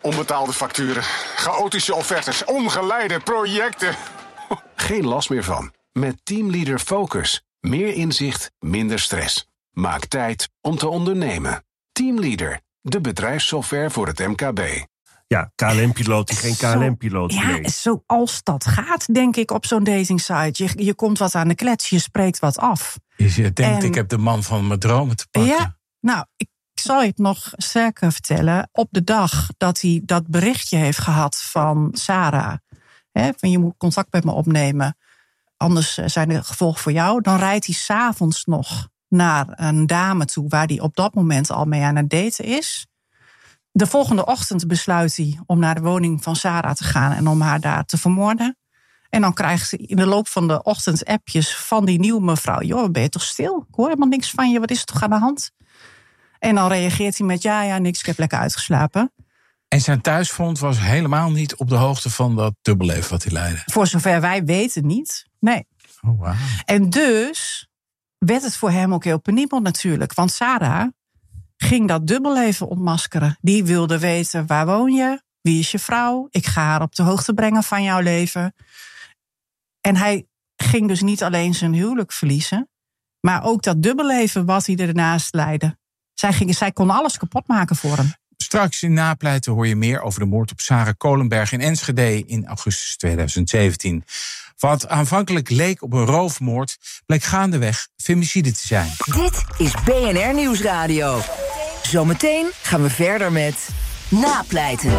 Onbetaalde facturen, chaotische offertes, ongeleide projecten. Geen last meer van. Met Teamleader Focus. Meer inzicht, minder stress. Maak tijd om te ondernemen. Teamleader, de bedrijfssoftware voor het MKB. Ja, KLM-piloot die geen KLM-piloot bleek. Ja, zoals dat gaat, denk ik, op zo'n datingsite. Je komt wat aan de klets, je spreekt wat af. Je denkt, ik heb de man van mijn dromen te pakken. Ja, nou, ik zal je het nog sterker vertellen. Op de dag dat hij dat berichtje heeft gehad van Sarah... van je moet contact met me opnemen, anders zijn er gevolgen voor jou... dan rijdt hij 's avonds nog naar een dame toe... waar hij op dat moment al mee aan het daten is... De volgende ochtend besluit hij om naar de woning van Sarah te gaan... en om haar daar te vermoorden. En dan krijgt hij in de loop van de ochtend appjes van die nieuwe mevrouw... joh, ben je toch stil? Ik hoor helemaal niks van je, wat is er toch aan de hand? En dan reageert hij met ja, niks, ik heb lekker uitgeslapen. En zijn thuisfront was helemaal niet op de hoogte van dat dubbelleven wat hij leidde? Voor zover wij weten niet, nee. Oh, wow. En dus werd het voor hem ook heel penibel natuurlijk. Want Sarah ging dat dubbelleven ontmaskeren. Die wilde weten, waar woon je? Wie is je vrouw? Ik ga haar op de hoogte brengen van jouw leven. En hij ging dus niet alleen zijn huwelijk verliezen... maar ook dat dubbelleven wat hij ernaast leidde. Zij kon alles kapot maken voor hem. Straks in Napleiten hoor je meer over de moord op Sarah Kolenberg in Enschede in augustus 2017. Wat aanvankelijk leek op een roofmoord, bleek gaandeweg femicide te zijn. Dit is BNR Nieuwsradio. Zometeen gaan we verder met Napleiten.